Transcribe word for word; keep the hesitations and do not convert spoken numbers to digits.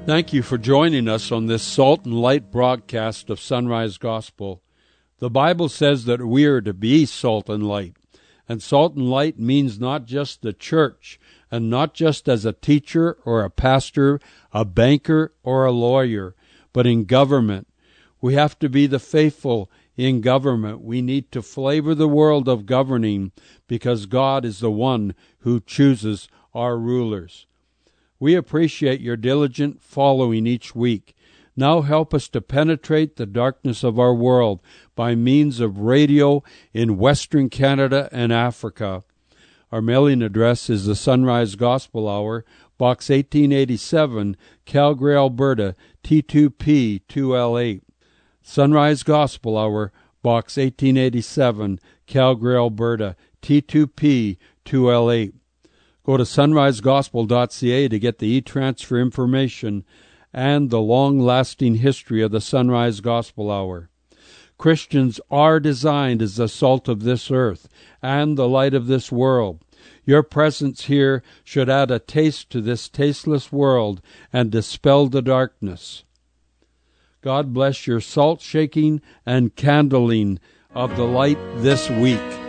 Thank you for joining us on this Salt and Light broadcast of Sunrise Gospel. The Bible says that we are to be salt and light. And salt and light means not just the church, and not just as a teacher or a pastor, a banker or a lawyer, but in government. We have to be the faithful in government. We need to flavor the world of governing because God is the one who chooses our rulers. We appreciate your diligent following each week. Now help us to penetrate the darkness of our world by means of radio in Western Canada and Africa. Our mailing address is the Sunrise Gospel Hour, Box eighteen eighty-seven, Calgary, Alberta, T two P two L eight. Sunrise Gospel Hour, Box eighteen eighty-seven, Calgary, Alberta, T two P two L eight. Go to sunrise gospel dot c a to get the e-transfer information and the long-lasting history of the Sunrise Gospel Hour. Christians are designed as the salt of this earth and the light of this world. Your presence here should add a taste to this tasteless world and dispel the darkness. God bless your salt shaking and candling of the light this week.